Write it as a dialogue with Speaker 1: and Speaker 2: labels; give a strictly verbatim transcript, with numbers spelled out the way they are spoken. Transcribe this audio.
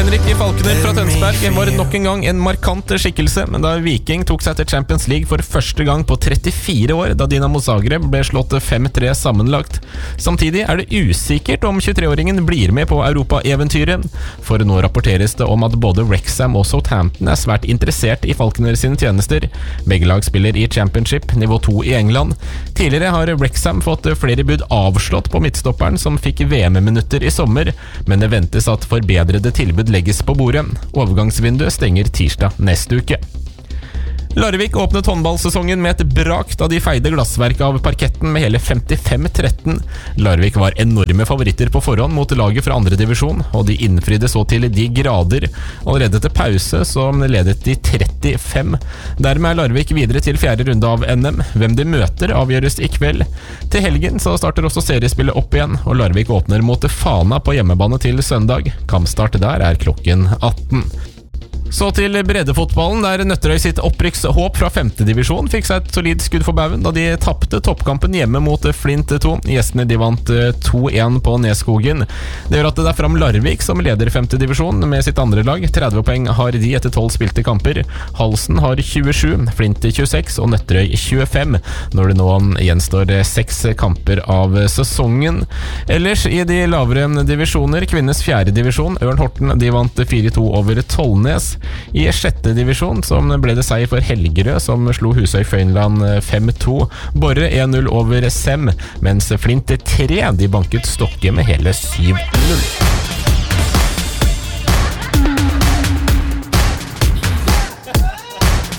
Speaker 1: Henrik Falkner fra Tønsberg var nok en gang en markant skikkelse, men da Viking tok seg til Champions League for første gang på trettifire år, da Dinamo Zagreb ble slått fem tre sammenlagt. Samtidig er det usikkert om tjuetre-åringen blir med på Europa-eventyret, for nå rapporteres det om at både Wrexham og Southampton er svært interessert i Falkner sine tjenester. Begge lag spiller i Championship, nivå to i England. Tidligere har Wrexham fått flere bud avslått på midtstopperen som fikk V M-minutter i sommer, men det ventes at forbedrede tilbud legges på bordet. Overgangsvinduet stenger tirsdag neste uke. Larvik åpnet håndballsesongen med et brak da de feide glassverk av parketten med hele femtifem tretten. Larvik var enorme favoritter på forhånd mot laget fra andre divisjon, og de innfridde så til de grader. Allerede til pause som ledet de trettifem. Dermed er Larvik videre til fjerde runde av N M. Hvem de møter avgjøres i kveld. Til helgen så starter også seriespillet opp igjen, og Larvik åpner mot Fana på hjemmebane til søndag. Kampstart der er klokken atten. Så til breddefotballen, der Nøtterøy sitt opprykkshåp fra femte divisjon fikk seg et solid skudd for baugen da de tappte toppkampen hjemme mot Flint to. Gjestene de vant to en på Neskogen. Det gjør at det er fram Larvik som leder femte divisjon med sitt andre lag. tretti poeng har de etter tolv spilte kamper. Halsen har tjuesju, Flint tjueseks og Nøtterøy tjuefem, når det nå gjenstår seks kamper av sesongen. Ellers i de lavere divisjoner, kvinnes fjerde divisjon, Ørn Horten, de vant fire to over Tollnes. I sjette divisjon som ble det seier for Helgerød, som slo Husøy Føynland fem to. Borre en null over Sem, mens Flint tre de banket Stokke med hele syv null.